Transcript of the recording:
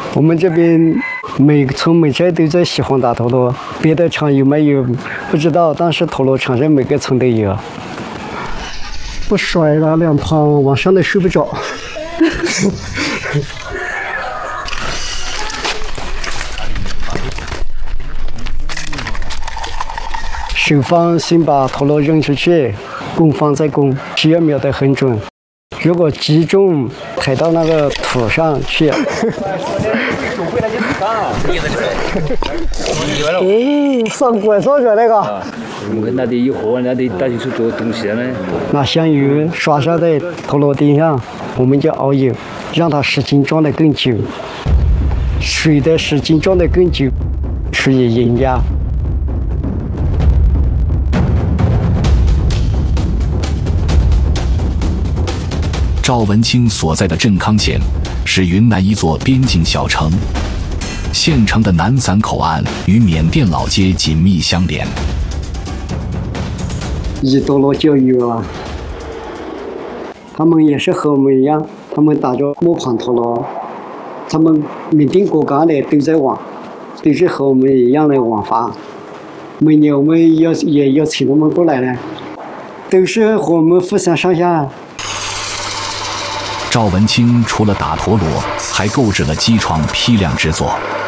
我们这边每个村每寨都在喜欢打陀螺，别的厂有没有不知道，但是陀螺厂是每个村都有。不甩了2趟，晚上都睡不着。手方先把陀螺扔出去，弓方再弓，只要瞄得很准。如果击中抬到那个土上去，上拐上去那个。 我们那里有火，那里到底是做东西呢？ 拿香油刷上在陀螺钉上，我们就熬油，让它时间装得更久。水的时间装得更久，除以盐压。 赵文清所在的镇康县是云南一座边境小城，县城的南散口岸与缅甸老街紧密相连。 以陀螺教育啊，他们也是和我们一样，他们打着磨盘陀螺，他们缅甸国家的都在玩，都是和我们一样的玩法。每年我们也要请他们过来呢，都是和我们互相上下。 赵文清除了打陀螺，还购置了机床批量制作。